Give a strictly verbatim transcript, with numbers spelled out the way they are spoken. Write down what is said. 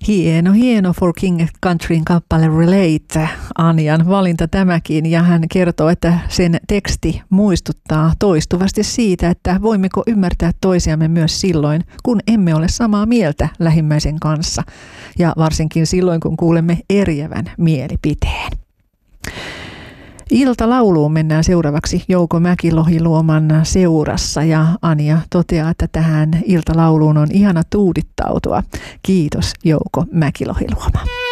Hieno, hieno For King Countryn kappale Relate. Anjan valinta tämäkin, ja hän kertoo, että sen teksti muistuttaa toistuvasti siitä, että voimmeko ymmärtää toisiamme myös silloin, kun emme ole samaa mieltä lähimmäisen kanssa, ja varsinkin silloin, kun kuulemme eriävän mielipiteen. Iltalauluun mennään seuraavaksi Jouko Mäkilohi-Luoman seurassa, ja Anja toteaa, että tähän iltalauluun on ihana tuudittautua. Kiitos Jouko Mäkilohi-Luoma.